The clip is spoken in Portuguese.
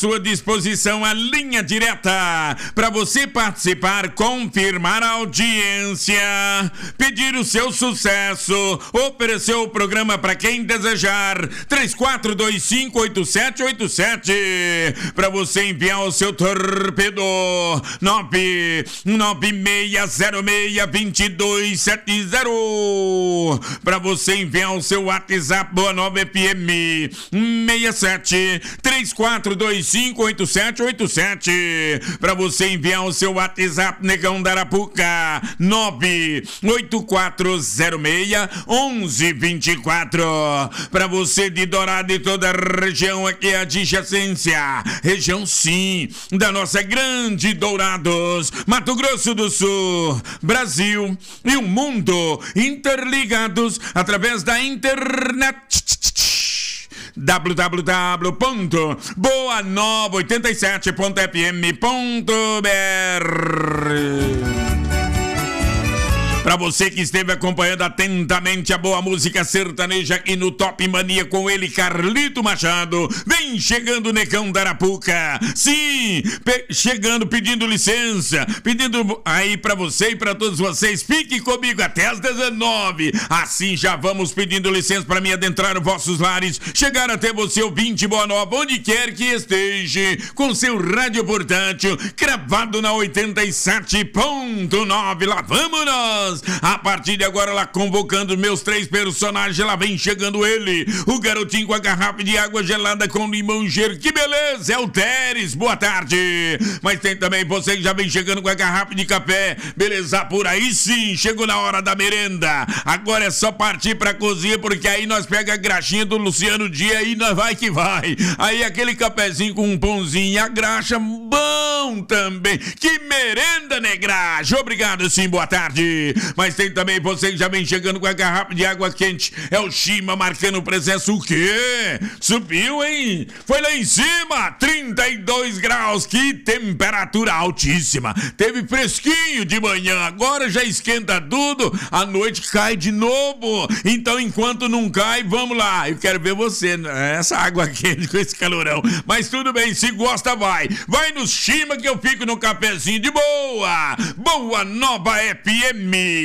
Sua disposição a linha direta para você participar, confirmar a audiência, pedir o seu sucesso, oferecer o programa para quem desejar. 34258787 para você enviar o seu torpedo. 996062270 para você enviar o seu WhatsApp. Boa Nova FM 67 34258787 para você enviar o seu WhatsApp, Negão da Arapuca 984061124 para você de Dourado e toda a região aqui adjacência, região sim da nossa grande Dourados, Mato Grosso do Sul, Brasil e o mundo interligados através da internet www.boanova87.fm.br. Para você que esteve acompanhando atentamente a boa música sertaneja aqui no Top Mania com ele, Carlito Machado, vem chegando Negão da Arapuca, sim, chegando pedindo licença, pedindo aí para você e para todos vocês, fique comigo até às 19, assim já vamos pedindo licença para me adentrar os vossos lares, chegar até você ouvinte Boa Nova, onde quer que esteja, com seu rádio portátil, cravado na 87.9, lá vamos nós. A partir de agora, lá convocando meus três personagens, lá vem chegando ele, o garotinho com a garrafa de água gelada com limão cheiro, que beleza, é o Teres, boa tarde. Mas tem também você que já vem chegando com a garrafa de café, beleza, por aí sim, chegou na hora da merenda, agora é só partir pra cozinha, porque aí nós pega a graxinha do Luciano Dia e nós vai que vai, aí aquele cafezinho com um pãozinho e a graxa, bom também, que merenda, negragem, obrigado sim, boa tarde. Mas tem também você que já vem chegando com a garrafa de água quente. É o Shima marcando presença. O quê? Subiu, hein? Foi lá em cima. 32 graus. Que temperatura altíssima. Teve fresquinho de manhã. Agora já esquenta tudo. À noite cai de novo. Então, enquanto não cai, vamos lá. Eu quero ver você. Essa água quente com esse calorão. Mas tudo bem. Se gosta, vai. Vai no Shima que eu fico no cafezinho de boa. Boa Nova FM.